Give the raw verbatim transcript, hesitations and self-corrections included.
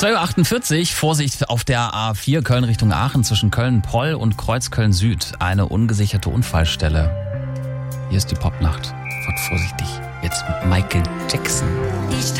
zwei Uhr achtundvierzig, Vorsicht auf der A vier Köln Richtung Aachen zwischen Köln-Poll und Kreuzköln Süd. Eine ungesicherte Unfallstelle. Hier ist die Popnacht. Fahrt vorsichtig. Jetzt mit Michael Jackson. Ich